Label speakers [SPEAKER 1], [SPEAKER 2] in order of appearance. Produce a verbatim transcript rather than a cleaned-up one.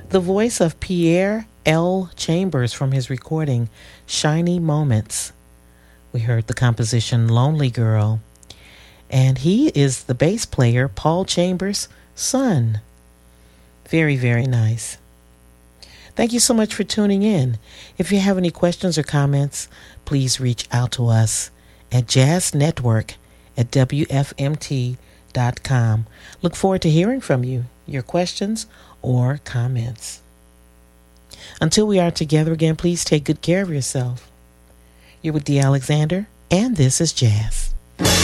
[SPEAKER 1] The voice of Pierre L. Chambers from his recording, Shiny Moments. We heard the composition Lonely Girl. And he is the bass player, Paul Chambers' son. Very, very nice. Thank you so much for tuning in. If you have any questions or comments, please reach out to us at Jazz Network at W F M T dot com. Look forward to hearing from you, your questions or comments. Until we are together again, please take good care of yourself. You're with Dee Alexander, and this is Jazz.